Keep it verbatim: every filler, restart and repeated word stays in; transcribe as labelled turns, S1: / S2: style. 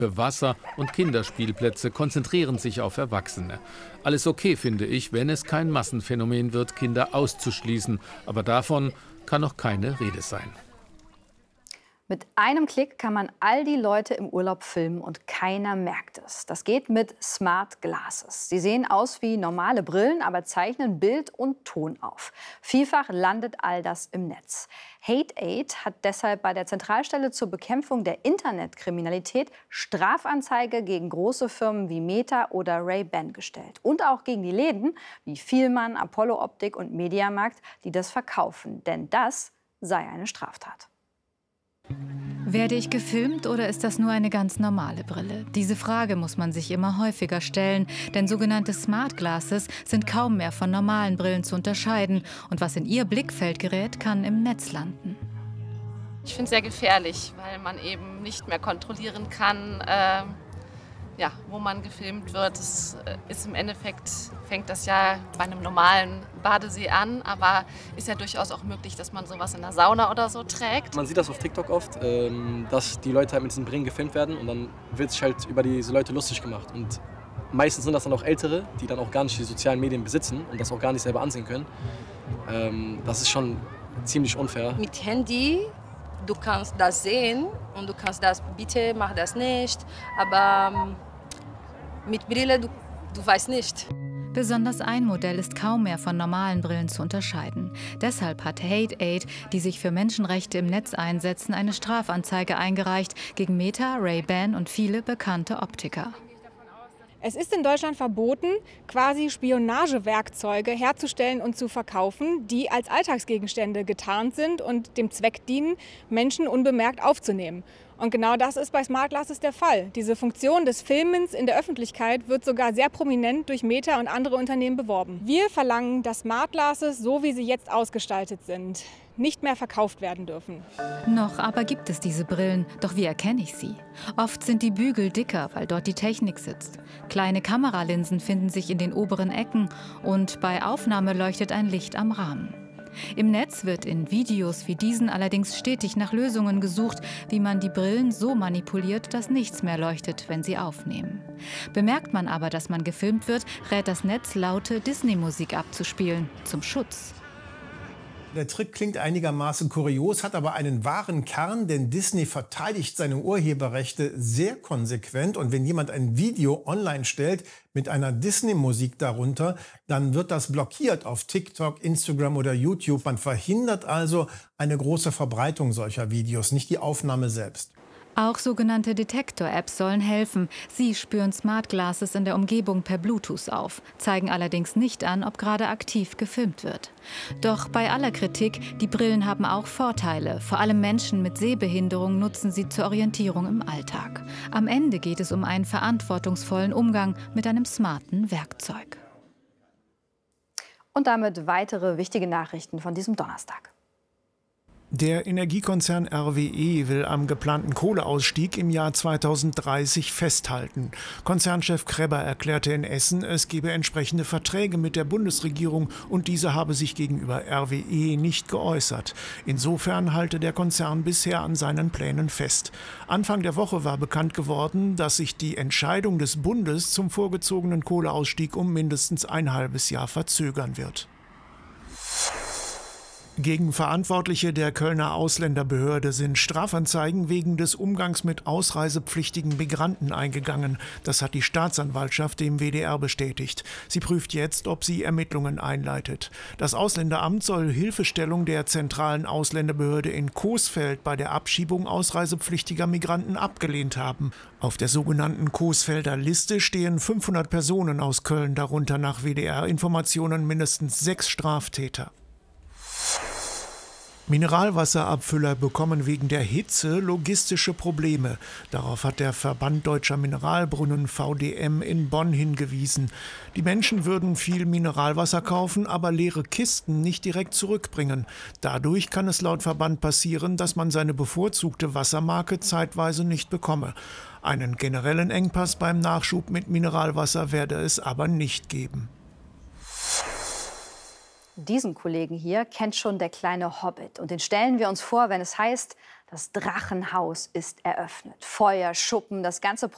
S1: Wasser und Kinderspielplätze konzentrieren sich auf Erwachsene. Alles okay, finde ich, wenn es kein Massenphänomen wird, Kinder auszuschließen. Aber davon kann noch keine Rede sein.
S2: Mit einem Klick kann man all die Leute im Urlaub filmen und keiner merkt es. Das geht mit Smart Glasses. Sie sehen aus wie normale Brillen, aber zeichnen Bild und Ton auf. Vielfach landet all das im Netz. Hate Aid hat deshalb bei der Zentralstelle zur Bekämpfung der Internetkriminalität Strafanzeige gegen große Firmen wie Meta oder Ray-Ban gestellt. Und auch gegen die Läden wie Vielmann, Apollo Optik und Mediamarkt, die das verkaufen. Denn das sei eine Straftat.
S3: Werde ich gefilmt oder ist das nur eine ganz normale Brille? Diese Frage muss man sich immer häufiger stellen, denn sogenannte Smart Glasses sind kaum mehr von normalen Brillen zu unterscheiden und was in ihr Blickfeld gerät, kann im Netz landen.
S4: Ich finde es sehr gefährlich, weil man eben nicht mehr kontrollieren kann, äh, ja, wo man gefilmt wird. Es ist im Endeffekt, fängt das ja bei einem normalen Badesee an, aber ist ja durchaus auch möglich, dass man sowas in der Sauna oder so trägt.
S5: Man sieht das auf TikTok oft, dass die Leute halt mit diesen Brillen gefilmt werden und dann wird sich halt über diese Leute lustig gemacht. Und meistens sind das dann auch Ältere, die dann auch gar nicht die sozialen Medien besitzen und das auch gar nicht selber ansehen können. Das ist schon ziemlich unfair.
S6: Mit Handy, du kannst das sehen und du kannst das, bitte mach das nicht, aber mit Brille, du, du weißt nicht.
S3: Besonders ein Modell ist kaum mehr von normalen Brillen zu unterscheiden. Deshalb hat Hate Aid, die sich für Menschenrechte im Netz einsetzen, eine Strafanzeige eingereicht gegen Meta, Ray-Ban und viele bekannte Optiker.
S7: Es ist in Deutschland verboten, quasi Spionagewerkzeuge herzustellen und zu verkaufen, die als Alltagsgegenstände getarnt sind und dem Zweck dienen, Menschen unbemerkt aufzunehmen. Und genau das ist bei Smart Glasses der Fall. Diese Funktion des Filmens in der Öffentlichkeit wird sogar sehr prominent durch Meta und andere Unternehmen beworben. Wir verlangen, dass Smart Glasses, so wie sie jetzt ausgestaltet sind, nicht mehr verkauft werden dürfen.
S3: Noch aber gibt es diese Brillen, doch wie erkenne ich sie? Oft sind die Bügel dicker, weil dort die Technik sitzt. Kleine Kameralinsen finden sich in den oberen Ecken und bei Aufnahme leuchtet ein Licht am Rahmen. Im Netz wird in Videos wie diesen allerdings stetig nach Lösungen gesucht, wie man die Brillen so manipuliert, dass nichts mehr leuchtet, wenn sie aufnehmen. Bemerkt man aber, dass man gefilmt wird, rät das Netz, laute Disney-Musik abzuspielen, zum Schutz.
S8: Der Trick klingt einigermaßen kurios, hat aber einen wahren Kern, denn Disney verteidigt seine Urheberrechte sehr konsequent. Und wenn jemand ein Video online stellt mit einer Disney-Musik darunter, dann wird das blockiert auf TikTok, Instagram oder YouTube. Man verhindert also eine große Verbreitung solcher Videos, nicht die Aufnahme selbst.
S3: Auch sogenannte Detektor-Apps sollen helfen. Sie spüren Smart Glasses in der Umgebung per Bluetooth auf, zeigen allerdings nicht an, ob gerade aktiv gefilmt wird. Doch bei aller Kritik, die Brillen haben auch Vorteile. Vor allem Menschen mit Sehbehinderung nutzen sie zur Orientierung im Alltag. Am Ende geht es um einen verantwortungsvollen Umgang mit einem smarten Werkzeug.
S2: Und damit weitere wichtige Nachrichten von diesem Donnerstag.
S9: Der Energiekonzern R W E will am geplanten Kohleausstieg im Jahr zweitausenddreißig festhalten. Konzernchef Krebber erklärte in Essen, es gebe entsprechende Verträge mit der Bundesregierung und diese habe sich gegenüber R W E nicht geäußert. Insofern halte der Konzern bisher an seinen Plänen fest. Anfang der Woche war bekannt geworden, dass sich die Entscheidung des Bundes zum vorgezogenen Kohleausstieg um mindestens ein halbes Jahr verzögern wird. Gegen Verantwortliche der Kölner Ausländerbehörde sind Strafanzeigen wegen des Umgangs mit ausreisepflichtigen Migranten eingegangen. Das hat die Staatsanwaltschaft dem W D R bestätigt. Sie prüft jetzt, ob sie Ermittlungen einleitet. Das Ausländeramt soll Hilfestellung der zentralen Ausländerbehörde in Coesfeld bei der Abschiebung ausreisepflichtiger Migranten abgelehnt haben. Auf der sogenannten Coesfelder Liste stehen fünfhundert Personen aus Köln, darunter nach W D R-Informationen mindestens sechs Straftäter. Mineralwasserabfüller bekommen wegen der Hitze logistische Probleme. Darauf hat der Verband Deutscher Mineralbrunnen V D M in Bonn hingewiesen. Die Menschen würden viel Mineralwasser kaufen, aber leere Kisten nicht direkt zurückbringen. Dadurch kann es laut Verband passieren, dass man seine bevorzugte Wassermarke zeitweise nicht bekomme. Einen generellen Engpass beim Nachschub mit Mineralwasser werde es aber nicht geben.
S2: Diesen Kollegen hier kennt schon der kleine Hobbit. Und den stellen wir uns vor, wenn es heißt, das Drachenhaus ist eröffnet. Feuer, Schuppen, das ganze